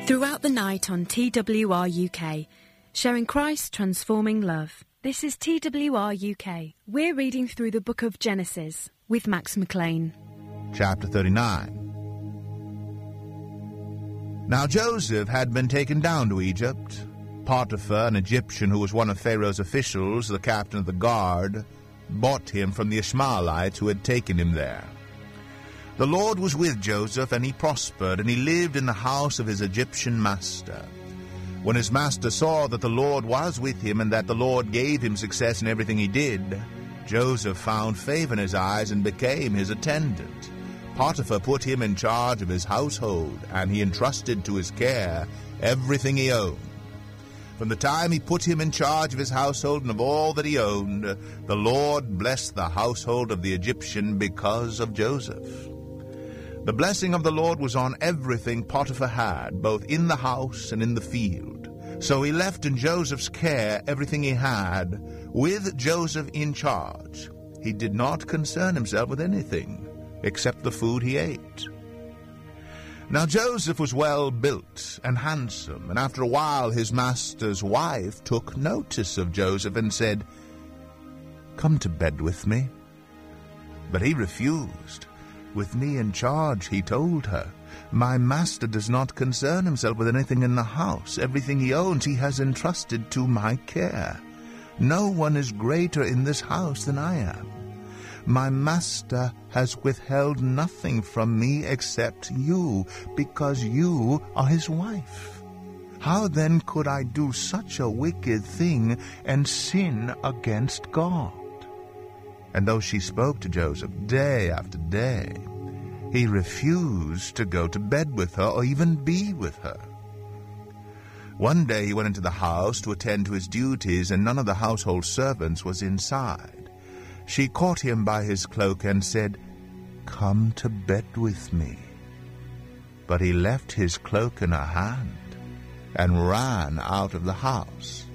Throughout the night on TWR UK, sharing Christ transforming love. This is TWR UK. We're reading through the book of Genesis with Max McLean. Chapter 39. Now Joseph had been taken down to Egypt. Potiphar, an Egyptian who was one of Pharaoh's officials, the captain of the guard, bought him from the Ishmaelites who had taken him there. The Lord was with Joseph, and he prospered, and he lived in the house of his Egyptian master. When his master saw that the Lord was with him, and that the Lord gave him success in everything he did, Joseph found favor in his eyes and became his attendant. Potiphar put him in charge of his household, and he entrusted to his care everything he owned. From the time he put him in charge of his household and of all that he owned, the Lord blessed the household of the Egyptian because of Joseph. The blessing of the Lord was on everything Potiphar had, both in the house and in the field. So he left in Joseph's care everything he had, with Joseph in charge. He did not concern himself with anything, except the food he ate. Now Joseph was well built and handsome, and after a while his master's wife took notice of Joseph and said, "Come to bed with me." But he refused. "With me in charge," he told her, "my master does not concern himself with anything in the house. Everything he owns he has entrusted to my care. No one is greater in this house than I am. My master has withheld nothing from me except you, because you are his wife. How then could I do such a wicked thing and sin against God?" And though she spoke to Joseph day after day, he refused to go to bed with her or even be with her. One day he went into the house to attend to his duties, and none of the household servants was inside. She caught him by his cloak and said, "Come to bed with me." But he left his cloak in her hand and ran out of the house.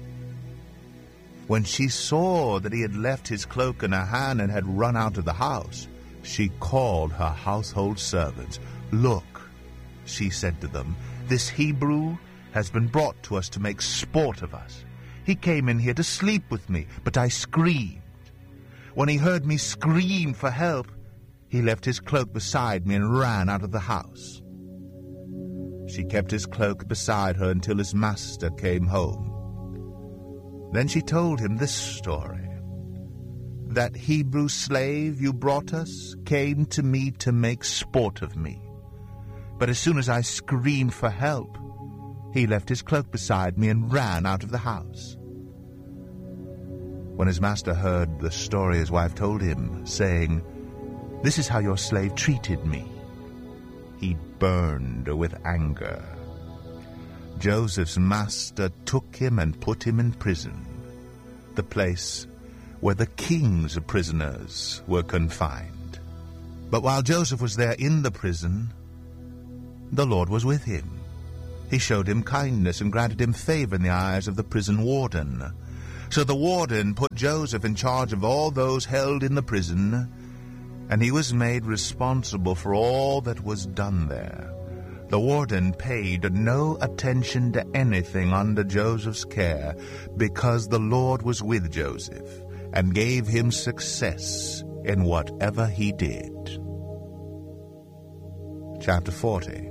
When she saw that he had left his cloak in her hand and had run out of the house, she called her household servants. "Look," she said to them, "this Hebrew has been brought to us to make sport of us. He came in here to sleep with me, but I screamed. When he heard me scream for help, he left his cloak beside me and ran out of the house." She kept his cloak beside her until his master came home. Then she told him this story. "That Hebrew slave you brought us came to me to make sport of me. But as soon as I screamed for help, he left his cloak beside me and ran out of the house." When his master heard the story his wife told him, saying, "This is how your slave treated me," he burned with anger. Joseph's master took him and put him in prison, the place where the king's prisoners were confined. But while Joseph was there in the prison, the Lord was with him. He showed him kindness and granted him favor in the eyes of the prison warden. So the warden put Joseph in charge of all those held in the prison, and he was made responsible for all that was done there. The warden paid no attention to anything under Joseph's care, because the Lord was with Joseph and gave him success in whatever he did. Chapter 40.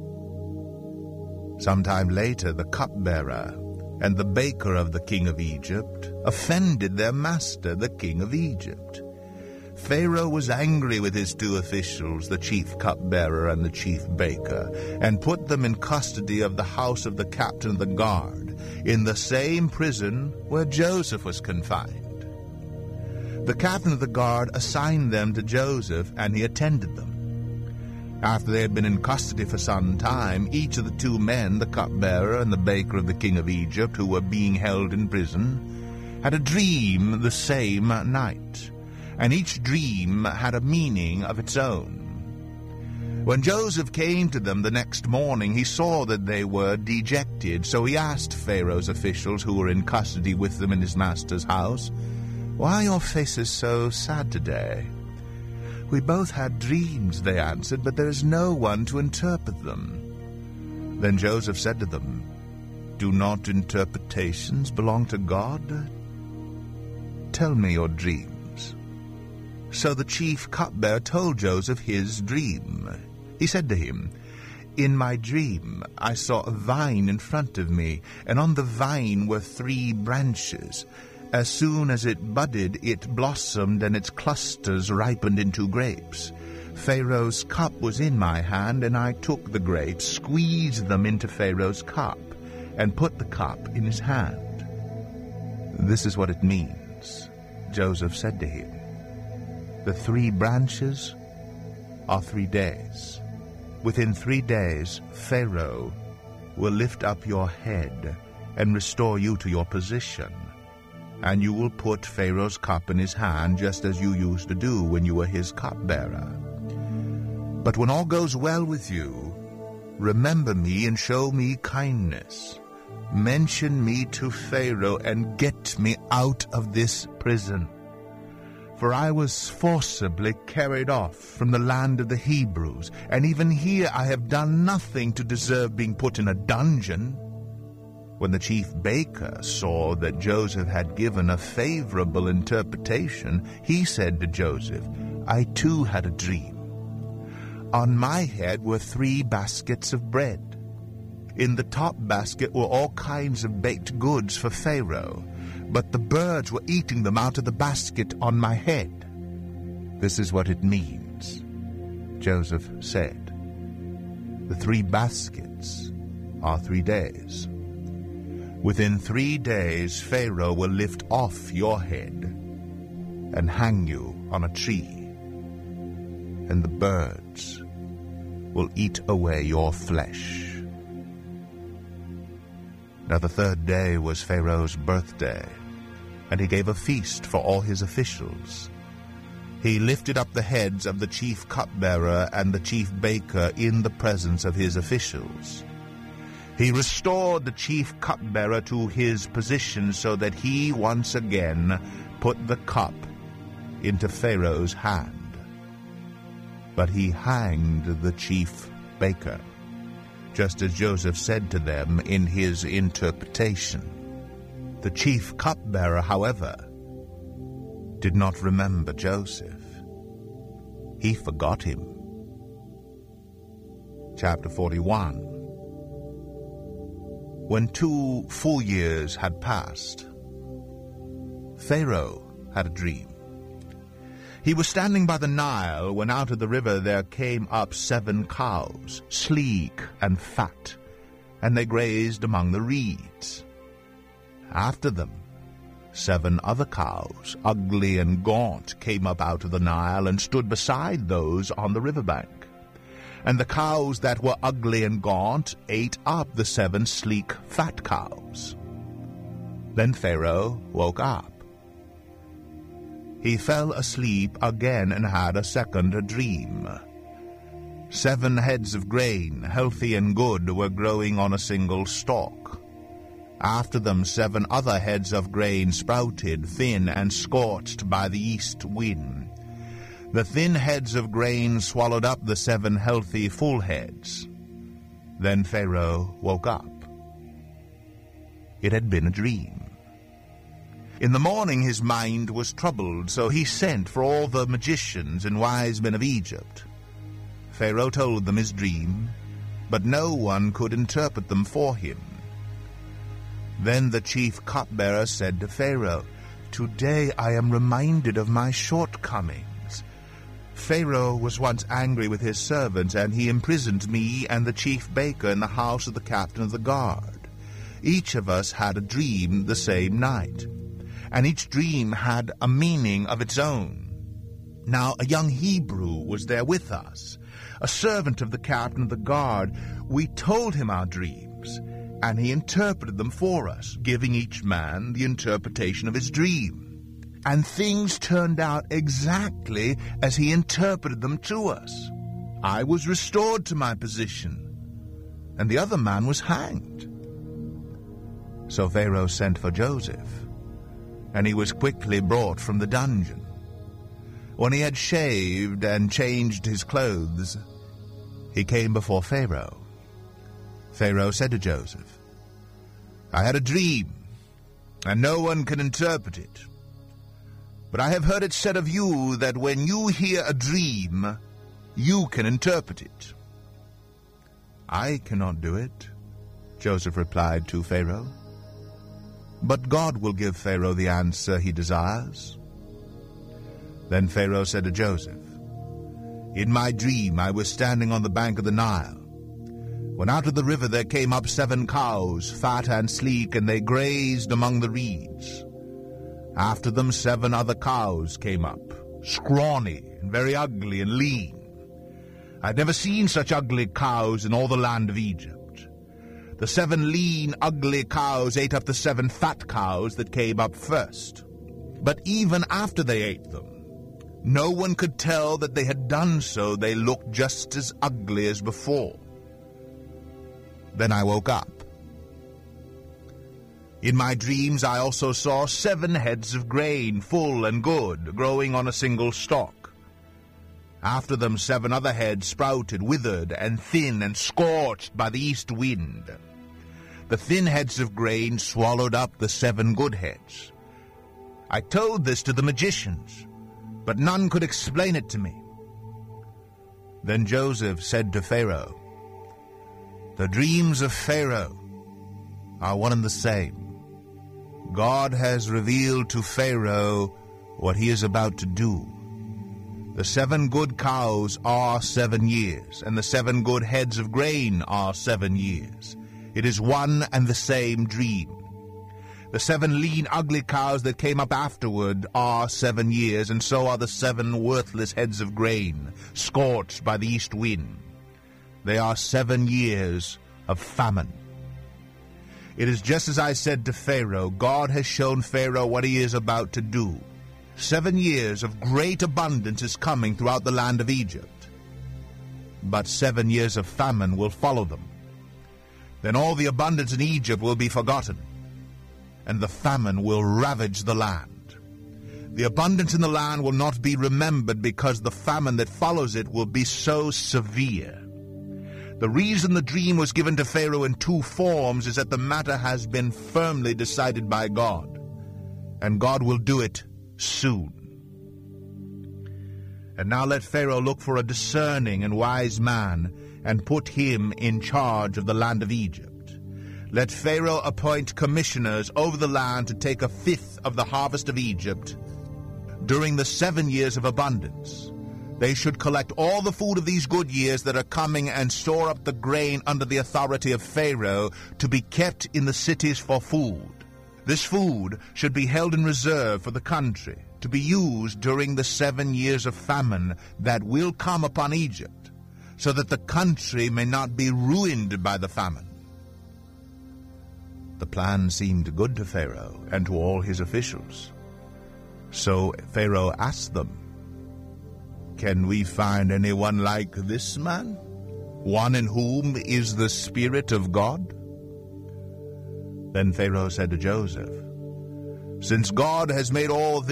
Sometime later, the cupbearer and the baker of the king of Egypt offended their master, the king of Egypt. Pharaoh was angry with his two officials, the chief cupbearer and the chief baker, and put them in custody of the house of the captain of the guard, in the same prison where Joseph was confined. The captain of the guard assigned them to Joseph, and he attended them. After they had been in custody for some time, each of the two men, the cupbearer and the baker of the king of Egypt, who were being held in prison, had a dream the same night, and each dream had a meaning of its own. When Joseph came to them the next morning, he saw that they were dejected, so he asked Pharaoh's officials who were in custody with them in his master's house, "Why are your faces so sad today?" "We both had dreams," they answered, "but there is no one to interpret them." Then Joseph said to them, "Do not interpretations belong to God? Tell me your dreams." So the chief cupbearer told Joseph his dream. He said to him, "In my dream I saw a vine in front of me, and on the vine were 3 branches. As soon as it budded, it blossomed, and its clusters ripened into grapes. Pharaoh's cup was in my hand, and I took the grapes, squeezed them into Pharaoh's cup, and put the cup in his hand." "This is what it means," Joseph said to him. "The 3 branches are 3 days. Within 3 days, Pharaoh will lift up your head and restore you to your position, and you will put Pharaoh's cup in his hand just as you used to do when you were his cupbearer. But when all goes well with you, remember me and show me kindness. Mention me to Pharaoh and get me out of this prison. For I was forcibly carried off from the land of the Hebrews, and even here I have done nothing to deserve being put in a dungeon." When the chief baker saw that Joseph had given a favorable interpretation, he said to Joseph, "I too had a dream. On my head were 3 baskets of bread. In the top basket were all kinds of baked goods for Pharaoh, but the birds were eating them out of the basket on my head." "This is what it means," Joseph said. "The 3 baskets are 3 days. Within 3 days Pharaoh will lift off your head and hang you on a tree, and the birds will eat away your flesh." Now the 3rd day was Pharaoh's birthday, and he gave a feast for all his officials. He lifted up the heads of the chief cupbearer and the chief baker in the presence of his officials. He restored the chief cupbearer to his position so that he once again put the cup into Pharaoh's hand. But he hanged the chief baker, just as Joseph said to them in his interpretation. The chief cupbearer, however, did not remember Joseph. He forgot him. Chapter 41. When 2 full years had passed, Pharaoh had a dream. He was standing by the Nile when out of the river there came up 7 cows, sleek and fat, and they grazed among the reeds. After them, 7 other cows, ugly and gaunt, came up out of the Nile and stood beside those on the riverbank. And the cows that were ugly and gaunt ate up the 7 sleek, fat cows. Then Pharaoh woke up. He fell asleep again and had a second dream. 7 heads of grain, healthy and good, were growing on a single stalk. After them 7 other heads of grain sprouted, thin and scorched by the east wind. The thin heads of grain swallowed up the 7 healthy, full heads. Then Pharaoh woke up. It had been a dream. In the morning his mind was troubled, so he sent for all the magicians and wise men of Egypt. Pharaoh told them his dream, but no one could interpret them for him. Then the chief cupbearer said to Pharaoh, "Today I am reminded of my shortcomings. Pharaoh was once angry with his servants, and he imprisoned me and the chief baker in the house of the captain of the guard. Each of us had a dream the same night, and each dream had a meaning of its own. Now a young Hebrew was there with us, a servant of the captain of the guard. We told him our dreams, and he interpreted them for us, giving each man the interpretation of his dream. And things turned out exactly as he interpreted them to us. I was restored to my position, and the other man was hanged." So Pharaoh sent for Joseph, and he was quickly brought from the dungeon. When he had shaved and changed his clothes, he came before Pharaoh. Pharaoh said to Joseph, "I had a dream, and no one can interpret it. But I have heard it said of you that when you hear a dream, you can interpret it." "I cannot do it," Joseph replied to Pharaoh. "But God will give Pharaoh the answer he desires." Then Pharaoh said to Joseph, "In my dream I was standing on the bank of the Nile, when out of the river there came up 7 cows, fat and sleek, and they grazed among the reeds. After them 7 other cows came up, scrawny and very ugly and lean. I had never seen such ugly cows in all the land of Egypt. The 7 lean, ugly cows ate up the 7 fat cows that came up first. But even after they ate them, no one could tell that they had done so. They looked just as ugly as before. Then I woke up. In my dreams I also saw 7 heads of grain, full and good, growing on a single stalk. After them 7 other heads sprouted, withered and thin and scorched by the east wind. The thin heads of grain swallowed up the 7 good heads. I told this to the magicians, but none could explain it to me." Then Joseph said to Pharaoh, "The dreams of Pharaoh are one and the same. God has revealed to Pharaoh what he is about to do. The 7 good cows are 7 years, and the 7 good heads of grain are 7 years. It is one and the same dream. The 7 lean, ugly cows that came up afterward are 7 years, and so are the 7 worthless heads of grain, scorched by the east wind. They are 7 years of famine. It is just as I said to Pharaoh. God has shown Pharaoh what he is about to do. 7 years of great abundance is coming throughout the land of Egypt. But 7 years of famine will follow them. Then all the abundance in Egypt will be forgotten, and the famine will ravage the land. The abundance in the land will not be remembered because the famine that follows it will be so severe. The reason the dream was given to Pharaoh in 2 forms is that the matter has been firmly decided by God, and God will do it soon. And now let Pharaoh look for a discerning and wise man and put him in charge of the land of Egypt. Let Pharaoh appoint commissioners over the land to take 1/5 of the harvest of Egypt during the 7 years of abundance. They should collect all the food of these good years that are coming and store up the grain under the authority of Pharaoh to be kept in the cities for food. This food should be held in reserve for the country, to be used during the 7 years of famine that will come upon Egypt, so that the country may not be ruined by the famine." The plan seemed good to Pharaoh and to all his officials. So Pharaoh asked them, "Can we find anyone like this man, one in whom is the Spirit of God?" Then Pharaoh said to Joseph, "Since God has made all